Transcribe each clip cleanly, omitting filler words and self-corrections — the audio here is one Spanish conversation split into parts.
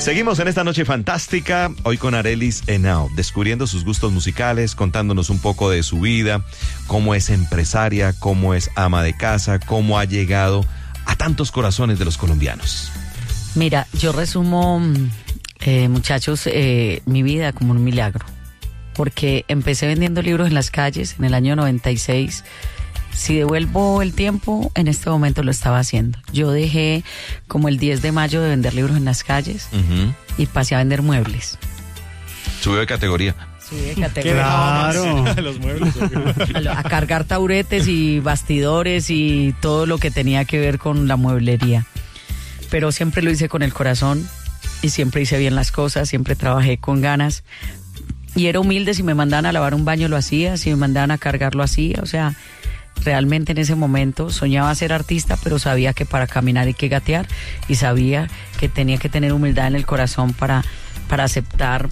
Seguimos en esta noche fantástica, hoy con Arelis Henao, descubriendo sus gustos musicales, contándonos un poco de su vida, cómo es empresaria, cómo es ama de casa, cómo ha llegado a tantos corazones de los colombianos. Mira, yo resumo, muchachos, mi vida como un milagro, porque empecé vendiendo libros en las calles en el año 96. Si devuelvo el tiempo, en este momento lo estaba haciendo. Yo dejé como el 10 de mayo de vender libros en las calles y pasé a vender muebles. Subió de categoría. Subí de categoría. Claro. Los muebles. A cargar taburetes y bastidores y todo lo que tenía que ver con la mueblería. Pero siempre lo hice con el corazón y siempre hice bien las cosas, siempre trabajé con ganas. Y era humilde, si me mandaban a lavar un baño lo hacía, si me mandaban a cargar lo hacía, o sea... Realmente en ese momento soñaba ser artista, pero sabía que para caminar hay que gatear y sabía que tenía que tener humildad en el corazón para aceptar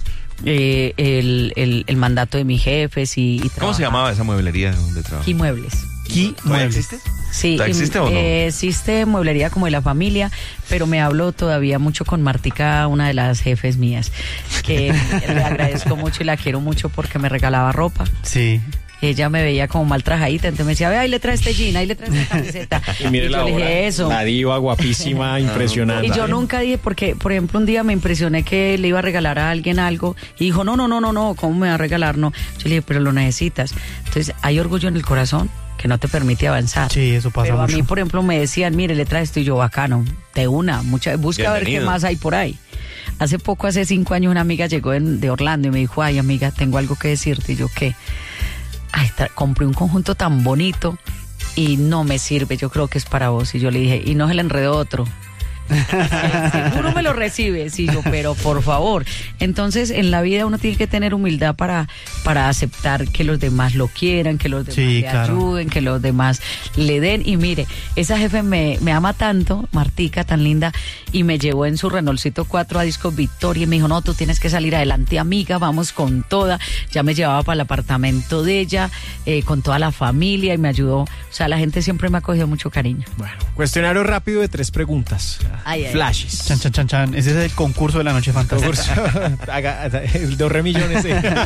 el mandato de mis jefes y ¿Cómo trabajar. se llamaba esa mueblería donde trabajaba? Qui Muebles. ¿Todavía existe? Sí, ¿Existe o no? Existe mueblería como de la familia, pero me hablo todavía mucho con Martica, una de las jefes mías, que le agradezco mucho y la quiero mucho porque me regalaba ropa. Sí. Ella me veía como mal trajadita, entonces me decía, ve, ahí le trae este jean, ahí le trae esta camiseta. Y mire yo la le hora, dije eso. la diva guapísima, impresionante. Y yo nunca dije, porque, por ejemplo, un día me impresioné que le iba a regalar a alguien algo y dijo, no, ¿cómo me va a regalar? No. Yo le dije, pero lo necesitas. Entonces, hay orgullo en el corazón que no te permite avanzar. Sí, eso pasa pero mucho. a mí, por ejemplo, me decían, mire, le traes esto y yo, bacano, de una, busca a ver qué más hay por ahí. Hace 5 años, una amiga llegó de Orlando y me dijo, ay, amiga, tengo algo que decirte. Y yo, ¿qué? Ay, compré un conjunto tan bonito y no me sirve, yo creo que es para vos. Y yo le dije, y no se le enredó otro. Seguro me lo recibes. Y yo, pero por favor. Entonces, en la vida uno tiene que tener humildad para aceptar que los demás lo quieran, que los demás le ayuden, que los demás le den. Y mire, esa jefe me ama tanto, Martica, tan linda, y me llevó en su Renaultcito 4 a Discos Victoria y me dijo, no, tú tienes que salir adelante, amiga, vamos con toda. Ya me llevaba para el apartamento de ella, con toda la familia, y me ayudó. O sea, la gente siempre me ha cogido mucho cariño. Bueno, cuestionario rápido de 3 preguntas. Flashes. Chan, chan, chan, chan. Ese es el concurso de la noche fantástica. El de 2 millones.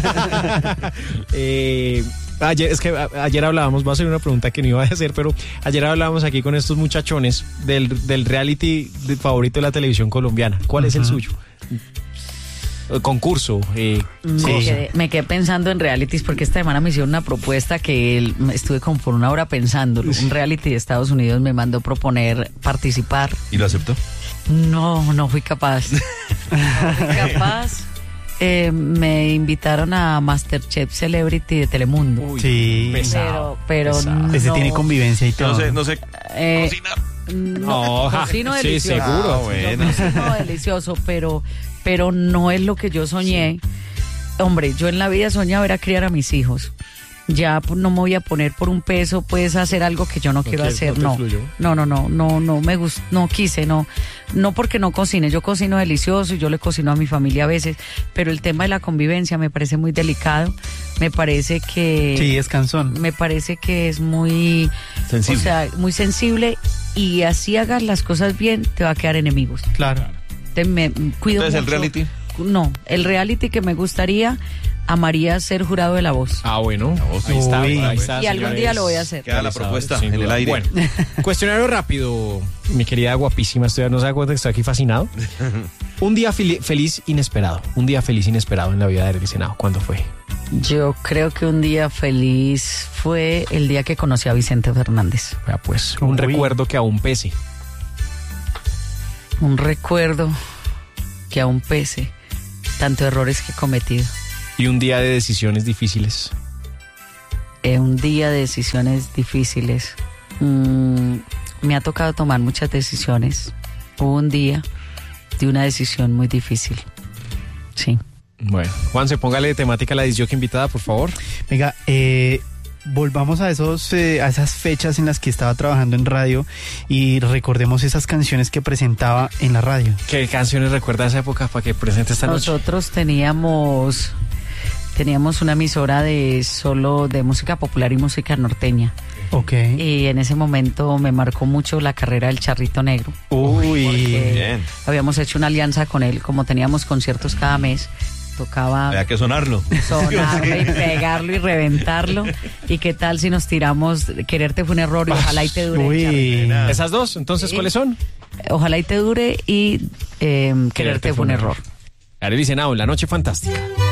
Ayer hablábamos, voy a hacer una pregunta que no iba a hacer, pero ayer hablábamos aquí con estos muchachones del reality favorito de la televisión colombiana. ¿Cuál es el suyo? Concurso. Me quedé pensando en realities porque esta semana me hicieron una propuesta que estuve como por una hora pensándolo. Un reality de Estados Unidos me mandó proponer participar. ¿Y lo aceptó? No fui capaz. Me invitaron a Masterchef Celebrity de Telemundo. Uy, sí, pero pesado. Ese tiene convivencia y todo. No sé cocinar. No, cocino delicioso. Sí, seguro. Bueno. Cocino delicioso, pero no es lo que yo soñé. Hombre, yo en la vida soñaba era criar a mis hijos. Ya no me voy a poner por un peso, pues, hacer algo que yo no quiero hacer. No me gustó, no quise, no porque no cocine. Yo cocino delicioso y yo le cocino a mi familia a veces, pero el tema de la convivencia me parece muy delicado. Me parece que... Sí, es cansón. Me parece que es muy... Sensible. O sea, muy sensible, y así hagas las cosas bien, te va a quedar enemigos. Claro. Me cuido Entonces, mucho. ¿el reality? No, el reality que me gustaría, amaría ser jurado de La Voz. Ah, bueno. Ahí está. Y algún día lo voy a hacer. Queda la propuesta Sin en el duda. aire. Bueno, cuestionario rápido, mi querida guapísima, no se da cuenta que estoy aquí fascinado. Un día feliz inesperado. Un día feliz inesperado en la vida de Arelis Henao. ¿Cuándo fue? Yo creo que un día feliz fue el día que conocí a Vicente Fernández. Vea, pues, un recuerdo que aún pese. Un recuerdo que aún pese tantos errores que he cometido. Y un día de decisiones difíciles. Un día de decisiones difíciles. Me ha tocado tomar muchas decisiones. Hubo un día de una decisión muy difícil. Sí. Bueno, Juanse, póngale de temática a la disjockey invitada, por favor. Venga, volvamos a esas fechas en las que estaba trabajando en radio y recordemos esas canciones que presentaba en la radio. ¿Qué canciones recuerda esa época para que presente esta noche? Nosotros teníamos una emisora de música popular y música norteña. Ok. Y en ese momento me marcó mucho la carrera del Charrito Negro. Uy, bien. Habíamos hecho una alianza con él, como teníamos conciertos cada mes, tocaba Había que sonarlo. sonarlo y pegarlo y reventarlo. ¿Y qué tal si nos tiramos Quererte fue un error y Ojalá y te dure? uy. Esas dos, entonces, ¿cuáles son? Ojalá y te dure y Quererte fue un error. Arelis Henao, La Noche Fantástica.